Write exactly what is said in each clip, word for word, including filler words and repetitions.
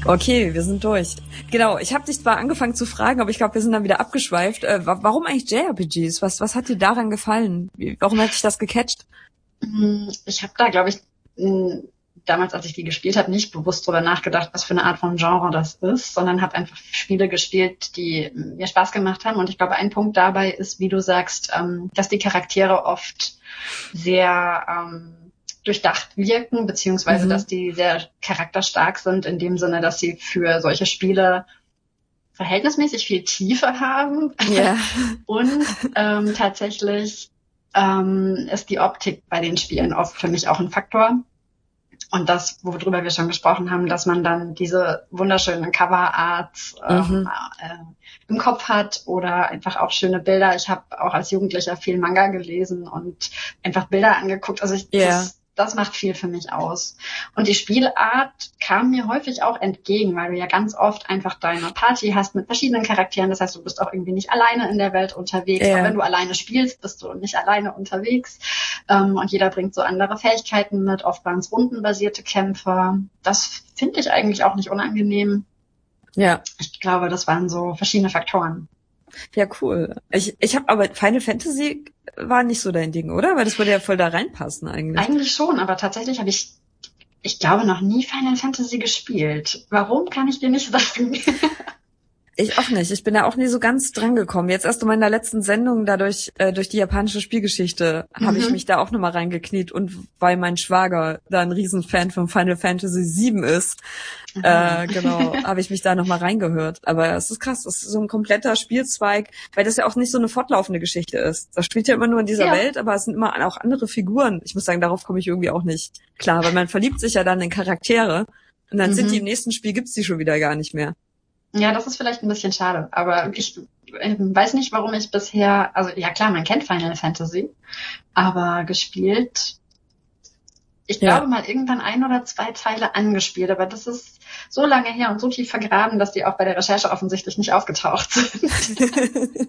Okay, wir sind durch. Genau, ich habe dich zwar angefangen zu fragen, aber ich glaube, wir sind dann wieder abgeschweift. Äh, warum eigentlich J R P Gs? Was, was hat dir daran gefallen? Wie, warum hat dich das gecatcht? Ich habe da, glaube ich, damals, als ich die gespielt habe, nicht bewusst drüber nachgedacht, was für eine Art von Genre das ist, sondern habe einfach Spiele gespielt, die mir Spaß gemacht haben. Und ich glaube, ein Punkt dabei ist, wie du sagst, ähm, dass die Charaktere oft sehr ähm, durchdacht wirken, beziehungsweise mhm. dass die sehr charakterstark sind, in dem Sinne, dass sie für solche Spiele verhältnismäßig viel Tiefe haben. Yeah. Und ähm, tatsächlich ähm, ist die Optik bei den Spielen oft für mich auch ein Faktor. Und das, worüber wir schon gesprochen haben, dass man dann diese wunderschönen Cover-Arts ähm, mhm. äh, im Kopf hat oder einfach auch schöne Bilder. Ich habe auch als Jugendlicher viel Manga gelesen und einfach Bilder angeguckt. Also ich, yeah. das, das macht viel für mich aus. Und die Spielart kam mir häufig auch entgegen, weil du ja ganz oft einfach deine Party hast mit verschiedenen Charakteren. Das heißt, du bist auch irgendwie nicht alleine in der Welt unterwegs. Yeah. Aber wenn du alleine spielst, bist du nicht alleine unterwegs. Ähm, und jeder bringt so andere Fähigkeiten mit. Oft waren es rundenbasierte Kämpfe. Das finde ich eigentlich auch nicht unangenehm. Ja. Ich glaube, das waren so verschiedene Faktoren. Ja, cool. Ich, ich habe aber Final Fantasy war nicht so dein Ding, oder? Weil das würde ja voll da reinpassen eigentlich. Eigentlich schon, aber tatsächlich habe ich, ich glaube, noch nie Final Fantasy gespielt. Warum, kann ich dir nicht sagen. Ich auch nicht. Ich bin da auch nie so ganz dran gekommen. Jetzt erst in meiner letzten Sendung, dadurch äh, durch die japanische Spielgeschichte, mhm. habe ich mich da auch nochmal reingekniet. Und weil mein Schwager da ein Riesenfan von Final Fantasy sieben ist, äh, genau, habe ich mich da nochmal reingehört. Aber es ist krass, das ist so ein kompletter Spielzweig, weil das ja auch nicht so eine fortlaufende Geschichte ist. Das spielt ja immer nur in dieser ja. Welt, aber es sind immer auch andere Figuren. Ich muss sagen, darauf komme ich irgendwie auch nicht klar, weil man verliebt sich ja dann in Charaktere und dann mhm. sind die im nächsten Spiel, gibt's die schon wieder gar nicht mehr. Ja, das ist vielleicht ein bisschen schade, aber ich äh, weiß nicht, warum ich bisher, also ja klar, man kennt Final Fantasy, aber gespielt, ich ja. glaube mal irgendwann ein oder zwei Teile angespielt, aber das ist so lange her und so tief vergraben, dass die auch bei der Recherche offensichtlich nicht aufgetaucht sind.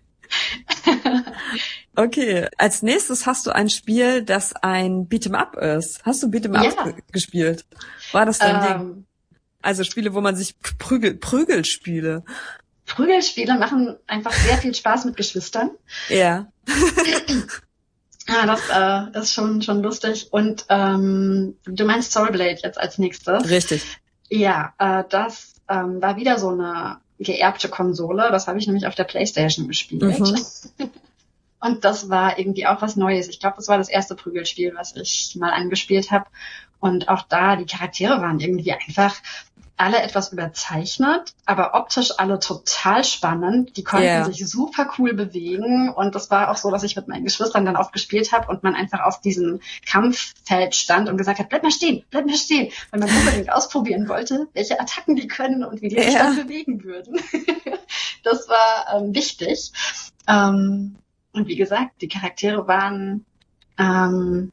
Okay, als nächstes hast du ein Spiel, das ein Beat'em-up ist. Hast du Beat'em-up ja. g- gespielt? War das dein ähm, Ding? Also Spiele, wo man sich prügelt, Prügelspiele. Prügelspiele machen einfach sehr viel Spaß mit Geschwistern. Ja. Ja, das äh, ist schon schon lustig. Und ähm, du meinst Soulblade jetzt als nächstes? Richtig. Ja, äh, das ähm, war wieder so eine geerbte Konsole. Das habe ich nämlich auf der PlayStation gespielt. Mhm. Und das war irgendwie auch was Neues. Ich glaube, das war das erste Prügelspiel, was ich mal angespielt habe. Und auch da, die Charaktere waren irgendwie einfach alle etwas überzeichnet, aber optisch alle total spannend. Die konnten yeah. sich super cool bewegen. Und das war auch so, dass ich mit meinen Geschwistern dann oft gespielt habe und man einfach auf diesem Kampffeld stand und gesagt hat, bleib mal stehen, bleib mal stehen. Weil man unbedingt ausprobieren wollte, welche Attacken die können und wie die sich yeah. dann bewegen würden. Das war ähm, wichtig. Ähm, und wie gesagt, die Charaktere waren... Ähm,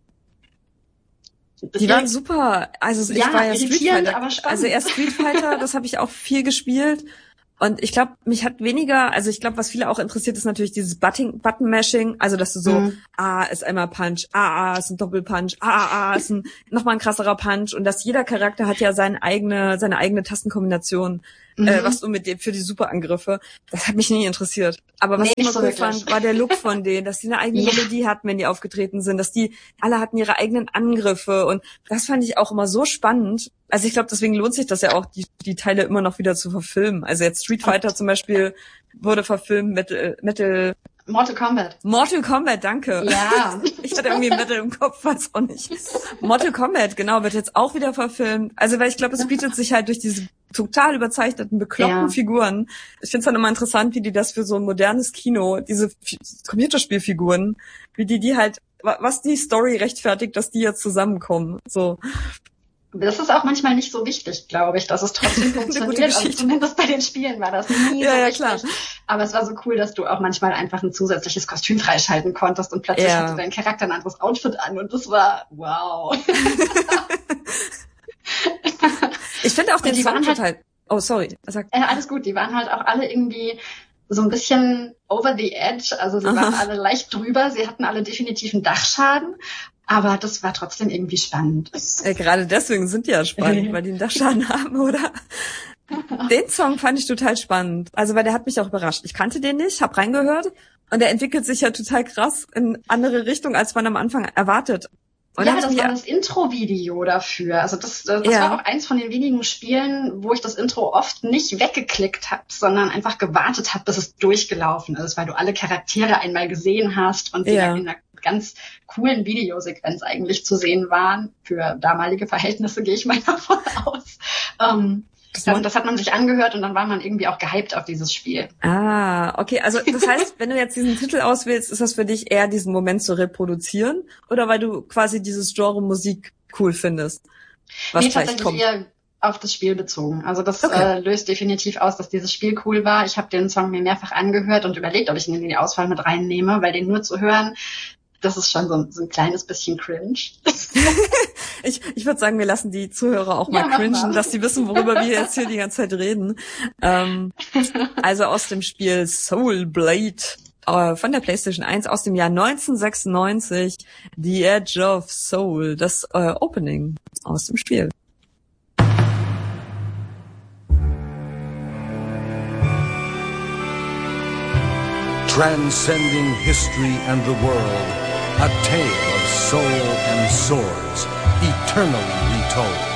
Die waren super. Also ich ja, war ja Street Fighter. Aber spannend. Also erst Street Fighter, das habe ich auch viel gespielt. Und ich glaube, mich hat weniger, also ich glaube, was viele auch interessiert, ist natürlich dieses Button, Button-Mashing. Also, dass du so, mhm. A ist einmal Punch, A, A ist ein Doppelpunch, A, A, A ist ein, nochmal ein krasserer Punch. Und dass jeder Charakter hat ja seine eigene, seine eigene Tastenkombination, mhm. äh, was du mit dem, für die Superangriffe. Das hat mich nie interessiert. Aber was nee, ich immer so cool wirklich. fand, war der Look von denen, dass die eine eigene ja. Melodie hatten, wenn die aufgetreten sind, dass die, alle hatten ihre eigenen Angriffe. Und das fand ich auch immer so spannend. Also ich glaube, deswegen lohnt sich das ja auch, die, die Teile immer noch wieder zu verfilmen. Also jetzt Street Fighter zum Beispiel wurde verfilmt, Metal, Metal Mortal Kombat. Mortal Kombat, danke. Ja. Ich hatte irgendwie Metal im Kopf, weiß auch nicht. Mortal Kombat, genau, wird jetzt auch wieder verfilmt. Also weil ich glaube, es bietet sich halt durch diese total überzeichneten, bekloppten ja. Figuren. Ich finde es dann immer interessant, wie die das für so ein modernes Kino, diese F- Computerspielfiguren, wie die die halt, was die Story rechtfertigt, dass die jetzt zusammenkommen. So. Das ist auch manchmal nicht so wichtig, glaube ich, dass es trotzdem funktioniert. Also zumindest bei den Spielen war das nie ja, so ja, wichtig. Klar. Aber es war so cool, dass du auch manchmal einfach ein zusätzliches Kostüm freischalten konntest und plötzlich ja. hatte dein Charakter ein anderes Outfit an und das war wow. Ich finde auch den die waren halt, halt, oh sorry. Sag. Äh, alles gut, die waren halt auch alle irgendwie so ein bisschen over the edge, also sie Aha. waren alle leicht drüber, sie hatten alle definitiv einen Dachschaden Aber das war trotzdem irgendwie spannend. Ja, gerade deswegen sind die ja spannend, weil die einen Dachschaden haben, oder? Den Song fand ich total spannend. Also, weil der hat mich auch überrascht. Ich kannte den nicht, hab reingehört und der entwickelt sich ja total krass in andere Richtung, als man am Anfang erwartet. Und ja, das war das Intro-Video dafür. Also das, das ja. war auch eins von den wenigen Spielen, wo ich das Intro oft nicht weggeklickt habe, sondern einfach gewartet habe, bis es durchgelaufen ist, weil du alle Charaktere einmal gesehen hast und sie ja. in einer ganz coolen Videosequenz eigentlich zu sehen waren. Für damalige Verhältnisse gehe ich mal davon aus. Ähm, Das, also das hat man sich angehört und dann war man irgendwie auch gehypt auf dieses Spiel. Ah, okay. Also das heißt, wenn du jetzt diesen Titel auswählst, ist das für dich eher diesen Moment zu reproduzieren oder weil du quasi dieses Genre Musik cool findest? Was nee, tatsächlich kommt? Eher auf das Spiel bezogen. Also das okay. äh, löst definitiv aus, dass dieses Spiel cool war. Ich habe den Song mir mehrfach angehört und überlegt, ob ich ihn in die Auswahl mit reinnehme, weil den nur zu hören, das ist schon so ein, so ein kleines bisschen cringe. ich ich würde sagen, wir lassen die Zuhörer auch mal ja, cringen, mal. dass sie wissen, worüber wir jetzt hier die ganze Zeit reden. Ähm, also aus dem Spiel Soul Blade äh, von der PlayStation eins aus dem Jahr neunzehnhundertsechsundneunzig, The Edge of Soul, das äh, Opening aus dem Spiel. Transcending history and the world. A tale of soul and swords, eternally retold.